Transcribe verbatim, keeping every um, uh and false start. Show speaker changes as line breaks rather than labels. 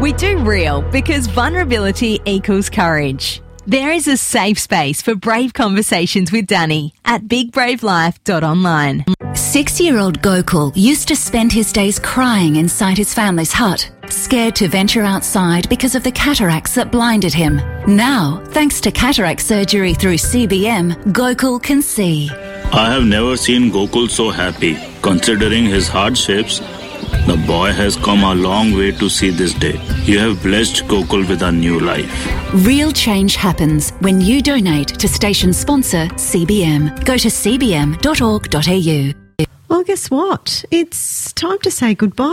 We do real because vulnerability equals courage. There is a safe space for brave conversations with Danny at big brave life dot online.
Six-year-old Gokul used to spend his days crying inside his family's hut, scared to venture outside because of the cataracts that blinded him. Now, thanks to cataract surgery through C B M, Gokul can see.
I have never seen Gokul so happy. Considering his hardships, the boy has come a long way to see this day. You have blessed Gokul with a new life.
Real change happens when you donate to station sponsor C B M. Go to c b m dot org dot a u.
Well, guess what? It's time to say goodbye.